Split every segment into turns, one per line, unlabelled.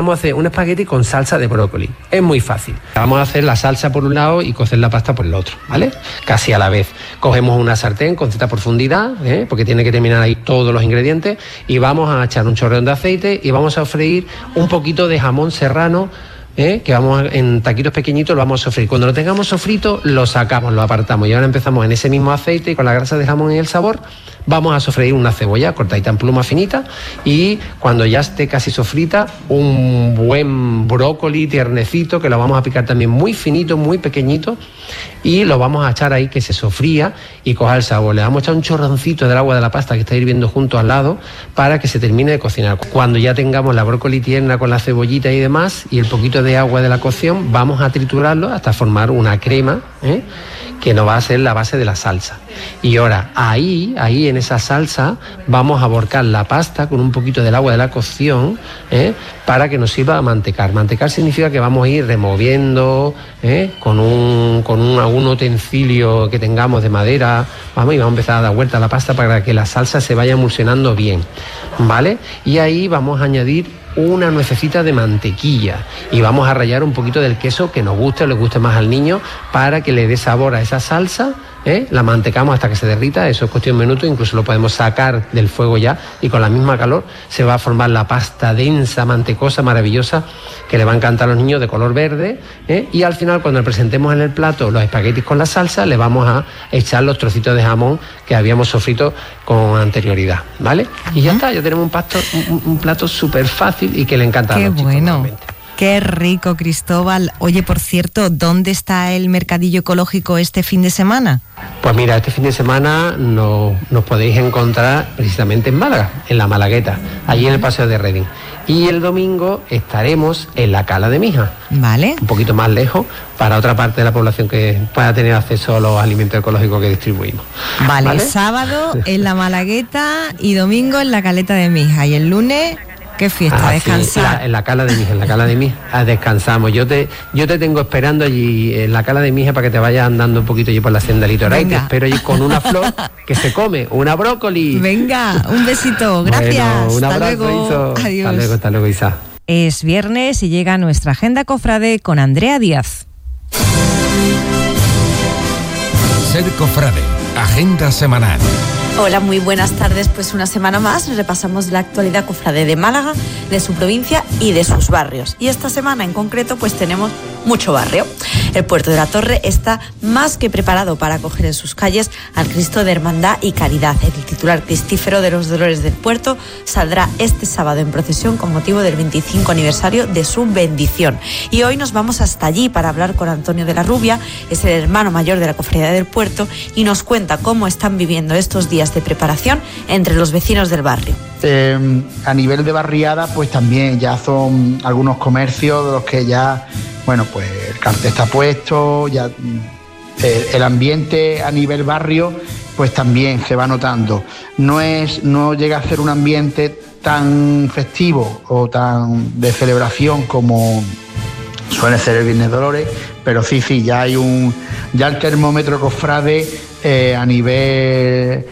Vamos a hacer un espagueti con salsa de brócoli. Es muy fácil. Vamos a hacer la salsa por un lado y cocer la pasta por el otro, ¿vale? Casi a la vez. Cogemos una sartén con cierta profundidad, porque tiene que terminar ahí todos los ingredientes, y vamos a echar un chorreón de aceite y vamos a freír un poquito de jamón serrano, que vamos en taquitos pequeñitos, lo vamos a sofreír. Cuando lo tengamos sofrito, lo sacamos, lo apartamos, y ahora empezamos en ese mismo aceite y con la grasa de jamón y el sabor vamos a sofreír una cebolla cortadita en pluma finita, y cuando ya esté casi sofrita, un buen brócoli tiernecito que lo vamos a picar también muy finito, muy pequeñito, y lo vamos a echar ahí que se sofría y coja el sabor. Le vamos a echar un chorroncito del agua de la pasta que está hirviendo junto al lado para que se termine de cocinar. Cuando ya tengamos la brócoli tierna con la cebollita y demás y el poquito de agua de la cocción, vamos a triturarlo hasta formar una crema, que nos va a ser la base de la salsa. Y ahora ahí en esa salsa vamos a volcar la pasta con un poquito del agua de la cocción, para que nos sirva a mantecar. Mantecar significa que vamos a ir removiendo con algún utensilio que tengamos de madera, y vamos a empezar a dar vuelta a la pasta para que la salsa se vaya emulsionando bien, ¿vale? Y ahí vamos a añadir una nuececita de mantequilla y vamos a rallar un poquito del queso que nos guste o le guste más al niño para que le dé sabor a esa salsa. La mantecamos hasta que se derrita, eso es cuestión de minutos, incluso lo podemos sacar del fuego ya, y con la misma calor se va a formar la pasta densa, mantecosa, maravillosa, que le va a encantar a los niños, de color verde, y al final, cuando le presentemos en el plato los espaguetis con la salsa, le vamos a echar los trocitos de jamón que habíamos sofrito con anterioridad, ¿vale? Y ya está, ya tenemos un plato súper fácil y que le encanta a los chicos.
Bueno.
Normalmente.
Qué rico, Cristóbal. Oye, por cierto, ¿dónde está el mercadillo ecológico este fin de semana?
Pues mira, este fin de semana nos podéis encontrar precisamente en Málaga, en la Malagueta, allí en el Paseo de Reding. Y el domingo estaremos en la Cala de Mija.
Vale.
Un poquito más lejos, para otra parte de la población que pueda tener acceso a los alimentos ecológicos que distribuimos.
Vale, sábado en la Malagueta y domingo en la Caleta de Mija. Y el lunes... ¿Qué fiesta? ¿Descansar?
Sí, en la Cala de Mija, descansamos. Yo te tengo esperando allí en la Cala de Mija para que te vayas andando un poquito allí por la senda litoral. Y te espero allí con una flor que se come, una brócoli.
Venga, un besito, gracias.
Bueno, un abrazo,
hasta luego.
Isa.
Adiós.
Hasta luego, Isa.
Es viernes y llega nuestra agenda cofrade con Andrea Díaz.
Ser cofrade, agenda semanal.
Hola, muy buenas tardes. Pues una semana más repasamos la actualidad cofrade de Málaga, de su provincia y de sus barrios. Y esta semana en concreto pues tenemos mucho barrio. El Puerto de la Torre está más que preparado para acoger en sus calles al Cristo de Hermandad y Caridad. El titular cristífero de los Dolores del Puerto saldrá este sábado en procesión con motivo del 25 aniversario de su bendición. Y hoy nos vamos hasta allí para hablar con Antonio de la Rubia, es el hermano mayor de la Cofradía del Puerto, y nos cuenta cómo están viviendo estos días de preparación entre los vecinos del barrio.
A nivel de barriada, pues también ya son algunos comercios de los que ya, bueno, pues el cartel está puesto, ya el ambiente a nivel barrio, pues también se va notando. No llega a ser un ambiente tan festivo o tan de celebración como suele ser el Viernes Dolores, pero sí, ya hay ya el termómetro cofrade a nivel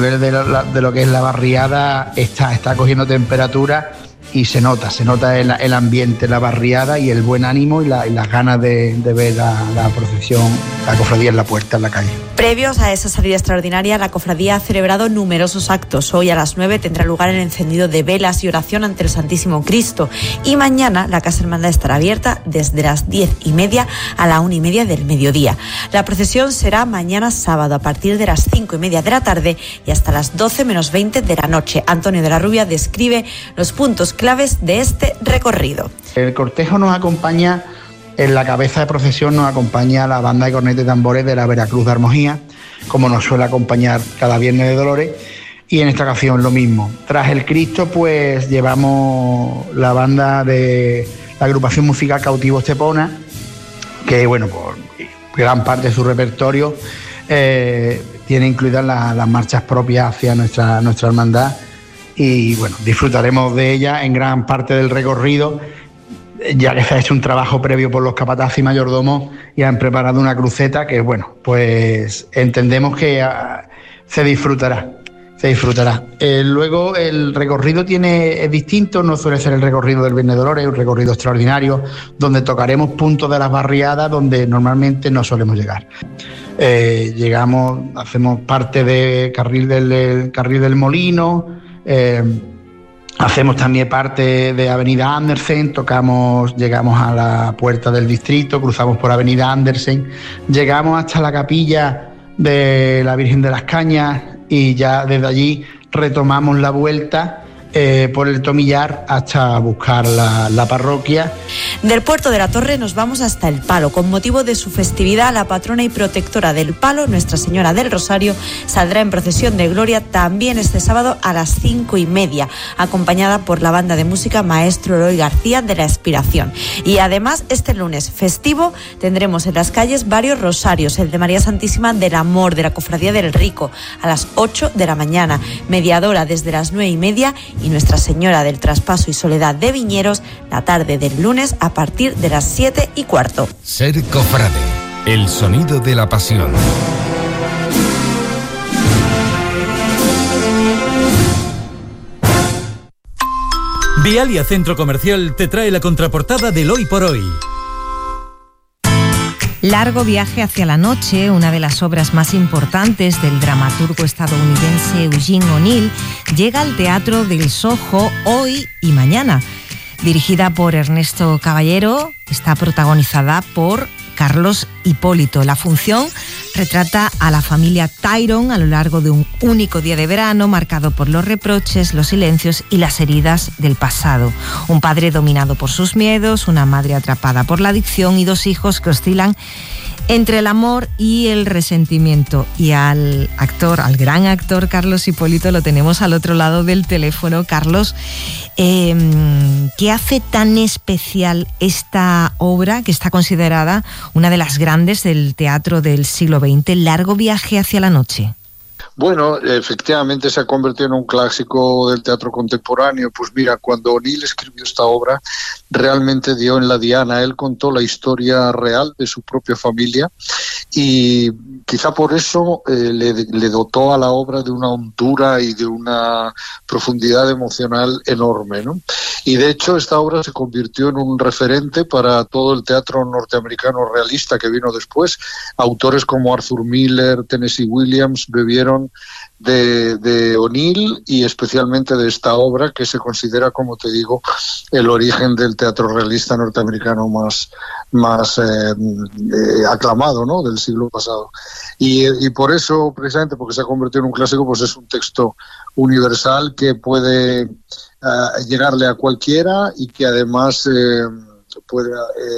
de lo que es la barriada está cogiendo temperatura y se nota el ambiente, la barriada y el buen ánimo y las ganas de ver la procesión, la cofradía en la puerta, en la calle.
Previos a esa salida extraordinaria, la cofradía ha celebrado numerosos actos. Hoy a las 9 tendrá lugar el encendido de velas y oración ante el Santísimo Cristo, y mañana la Casa Hermandad estará abierta desde las 10:30 a la 1:30 del mediodía. La procesión será mañana sábado a partir de las 5:30 de la tarde y hasta las 12 menos 20 de la noche. Antonio de la Rubia describe los puntos claves de este recorrido.
El cortejo nos acompaña, en la cabeza de procesión nos acompaña la banda de cornetas y tambores de la Veracruz de Hermosía, como nos suele acompañar cada Viernes de Dolores, y en esta ocasión lo mismo. Tras el Cristo, pues llevamos la banda de la agrupación musical Cautivo Estepona, que bueno, por gran parte de su repertorio tiene incluidas las marchas propias hacia nuestra hermandad, y bueno, disfrutaremos de ella en gran parte del recorrido, ya que se ha hecho un trabajo previo por los capataces y mayordomos y han preparado una cruceta que, bueno, pues entendemos que se disfrutará. se disfrutará. Luego el recorrido es distinto, no suele ser el recorrido del Viernes de Dolores, es un recorrido extraordinario donde tocaremos puntos de las barriadas donde normalmente no solemos llegar. Hacemos parte de Carril del Molino, hacemos también parte de Avenida Andersen, llegamos a la puerta del distrito, cruzamos por Avenida Andersen, llegamos hasta la capilla de la Virgen de las Cañas y ya desde allí retomamos la vuelta por el Tomillar hasta buscar la parroquia.
Del puerto de la Torre nos vamos hasta El Palo. Con motivo de su festividad, la patrona y protectora del Palo, Nuestra Señora del Rosario, saldrá en procesión de gloria también este sábado a las 5:30, acompañada por la banda de música Maestro Eloy García de la Expiración. Y además, este lunes festivo tendremos en las calles varios rosarios: el de María Santísima del Amor, de la Cofradía del Rico, a las 8 de la mañana, mediadora desde las 9:30, y Nuestra Señora del Traspaso y Soledad de Viñeros la tarde del lunes a partir de las 7:15.
Ser cofrade, el sonido de la pasión.
Vialia Centro Comercial te trae la contraportada del Hoy por Hoy.
Largo viaje hacia la noche, una de las obras más importantes del dramaturgo estadounidense Eugene O'Neill, llega al Teatro del Soho hoy y mañana. Dirigida por Ernesto Caballero, está protagonizada por Carlos Hipólito. La función retrata a la familia Tyrone a lo largo de un único día de verano marcado por los reproches, los silencios y las heridas del pasado. Un padre dominado por sus miedos, una madre atrapada por la adicción y dos hijos que oscilan entre el amor y el resentimiento. Y al gran actor Carlos Hipólito lo tenemos al otro lado del teléfono. Carlos, ¿qué hace tan especial esta obra que está considerada una de las grandes del teatro del siglo XX, Largo viaje hacia la noche?
Bueno, efectivamente se ha convertido en un clásico del teatro contemporáneo. Pues mira, cuando O'Neill escribió esta obra, realmente dio en la diana. Él contó la historia real de su propia familia y quizá por eso le dotó a la obra de una hondura y de una profundidad emocional enorme, ¿no? Y de hecho esta obra se convirtió en un referente para todo el teatro norteamericano realista que vino después. Autores como Arthur Miller, Tennessee Williams bebieron de O'Neill y especialmente de esta obra que se considera, como te digo, el origen del teatro realista norteamericano más aclamado, ¿no?, del siglo pasado. Y por eso, precisamente porque se ha convertido en un clásico, pues es un texto universal que puede llegarle a cualquiera y que además puede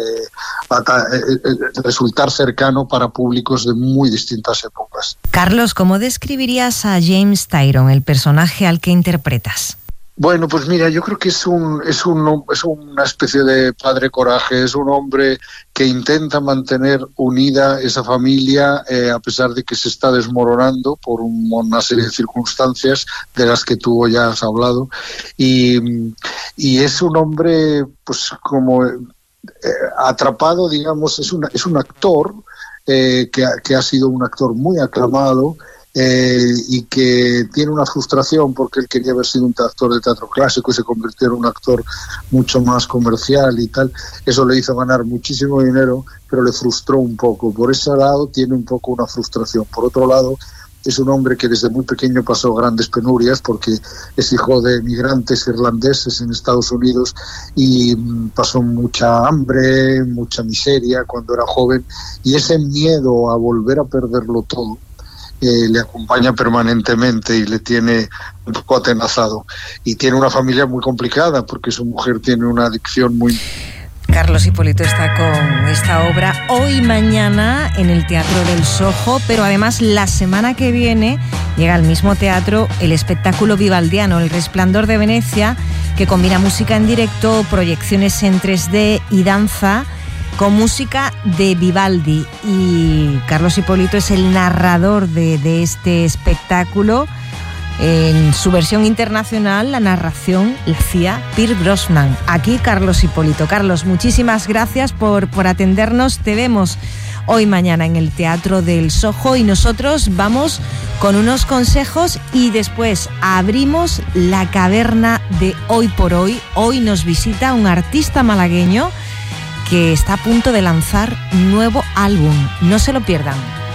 resultar cercano para públicos de muy distintas épocas.
Carlos, ¿cómo describirías a James Tyrone, el personaje al que interpretas?
Bueno, pues mira, yo creo que es una especie de padre coraje, es un hombre que intenta mantener unida esa familia a pesar de que se está desmoronando por una serie de circunstancias de las que tú ya has hablado, y es un hombre pues como atrapado, digamos, es un actor que ha sido un actor muy aclamado. Y que tiene una frustración porque él quería haber sido un actor de teatro clásico y se convirtió en un actor mucho más comercial y tal. Eso le hizo ganar muchísimo dinero, pero le frustró un poco. Por ese lado tiene un poco una frustración. Por otro lado, es un hombre que desde muy pequeño pasó grandes penurias porque es hijo de migrantes irlandeses en Estados Unidos y pasó mucha hambre, mucha miseria cuando era joven, y ese miedo a volver a perderlo todo le acompaña permanentemente y le tiene un poco atenazado. Y tiene una familia muy complicada porque su mujer tiene una adicción muy...
Carlos Hipólito está con esta obra hoy y mañana en el Teatro del Soho, pero además la semana que viene llega al mismo teatro el espectáculo vivaldiano El Resplandor de Venecia, que combina música en directo, proyecciones en 3D y danza con música de Vivaldi. Y Carlos Hipólito es el narrador de este espectáculo. En su versión internacional, la narración la hacía Pierce Brosnan. Aquí Carlos Hipólito. Carlos, muchísimas gracias por atendernos. Te vemos hoy mañana en el Teatro del Sojo, y nosotros vamos con unos consejos y después abrimos la caverna de Hoy por Hoy. Hoy nos visita un artista malagueño que está a punto de lanzar nuevo álbum. No se lo pierdan.